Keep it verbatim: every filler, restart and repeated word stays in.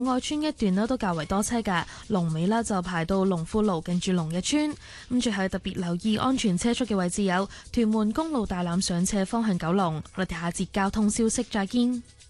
愛村一段咧都較為多車㗎，龍尾呢就排到龍富路近住龍日村。咁最後特別留意安全車速嘅位置有屯門公路大欖上斜方向九龍。我哋下節交通消息再見。